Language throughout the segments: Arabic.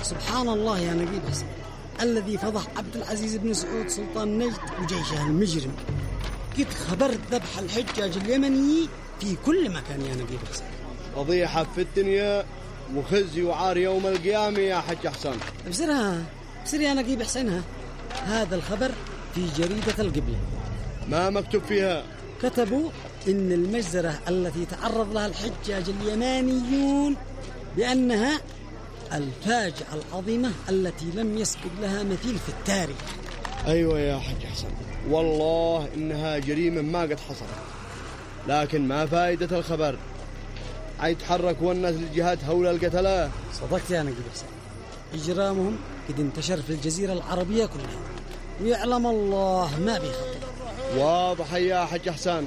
سبحان الله يا نقيب حسن، الذي فضح عبد العزيز بن سعود سلطان نجد وجيشه المجرم. قد خبرت ذبح الحجاج اليمني في كل مكان يا نقيب حسن. فضيحة في الدنيا وخزي وعار يوم القيامة يا حج حسن. بسر يا نقيب حسنها. هذا الخبر في جريدة القبلة. ما مكتوب فيها؟ كتبوا إن المجزرة التي تعرض لها الحجاج اليمانيون بأنها الفاجعة العظيمة التي لم يسبق لها مثيل في التاريخ. أيوة يا حج حسن، والله إنها جريمة ما قد حصلت، لكن ما فائدة الخبر؟ يتحركوا الناس للجهات هول القتلة. صدقت يا نقيب حسن، إجرامهم قد انتشر في الجزيرة العربية كلها، ويعلم الله ما بيخطر. واضح يا حج حسن،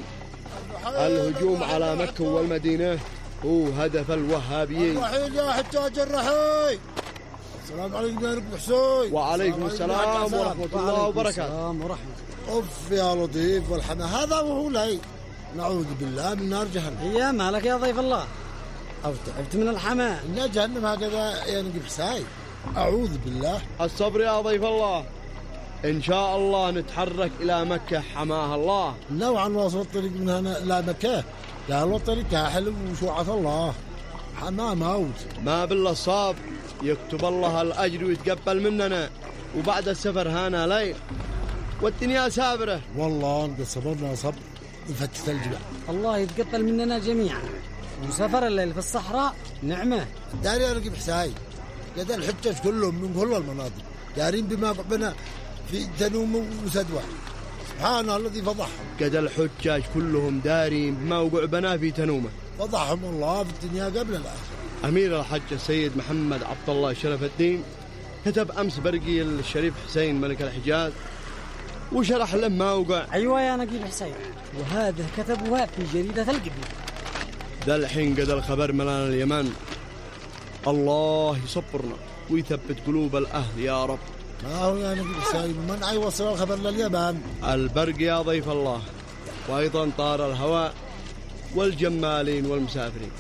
الهجوم على مكة والمدينة هو هدف الوهابيين. الرحيل يا حجاج الرحيل. السلام عليكم يا نقيب حسين. وعليكم السلام ورحمة الله وبركاته. أوف يا لطيف والحمى، هذا وهو لي. نعوذ بالله من نار جهنم. يا مالك يا ضيف الله، أو تعبت من الحمى؟ إن جهنم هكذا يا نقيب حسين، أعوذ بالله. الصبر يا ضيف الله، إن شاء الله نتحرك إلى مكة حماها الله. نوعا واصل الطريق من هنا إلى مكة، قالوا الطريق حلو وشوعة الله، حماه موت. ما بالله الصاب، يكتب الله الأجر ويتقبل مننا، وبعد السفر هانا ليل والدنيا سابرة. والله قد صبرنا صبر نفتت الجبال. الله يتقبل مننا جميعا، وسفر الليل في الصحراء نعمة. داري يا نقيب حسين، قد الحجاج كلهم من كل المناطق دارين بما قبنا في تنوم وسدوة. سبحان الله الذي فضحهم. قد الحجاج كلهم دارين بما وقع بنا في تنومه، فضحهم الله في الدنيا قبل الآخرة. أمير الحج السيد محمد عبد الله شرف الدين كتب أمس برقي الشريف حسين ملك الحجاز وشرح له ما وقع. أيوة يا نقيب حسين، وهذا كتبها في جريدة القبلة. ذا الحين قد الخبر ملان اليمن، الله يصبرنا ويثبت قلوب الأهل يا رب. ما هو يا نقيب حسين، من يوصل الخبر لليمن؟ البرق يا ضيف الله، وأيضا طار الهواء والجمالين والمسافرين.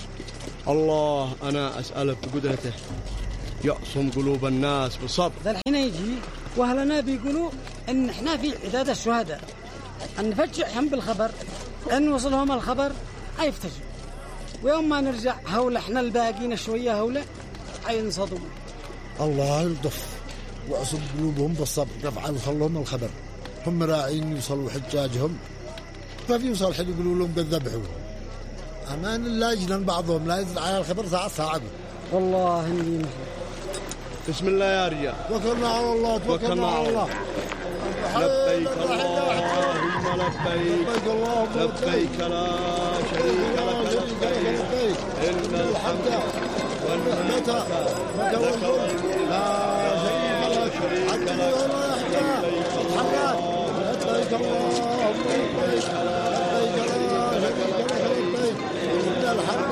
الله أنا أسأله بقدرته يعصم قلوب الناس بالصبر. ذا الحين يجي وأهلنا بيقولوا إن إحنا في عداد الشهداء، أن نفجعهم بالخبر، أن وصلهم الخبر هيفتجوا، ويوم ما نرجع هولة إحنا الباقين شوية هولة هينصدموا. الله يلطف وعصم قلوبهم بالصبر، رفع وصلهم الخبر، هم راعين يوصلوا حجاجهم، ففي يوصل حد يقولوا لهم قد ذبحوا. أمان الله يجنن بعضهم لا يزل على الخبر ساعة. والله إني مخلص. بسم الله يا رجال، توكلنا على الله، توكلنا على الله. لبيك اللهم لبيك، لبيك لا شريك لك لبيك، إن الحمد والنعمة لك والملك لا شريك لك لبيك اللهم لبيك، لبيك لا شريك لك لبيك، إن الحمد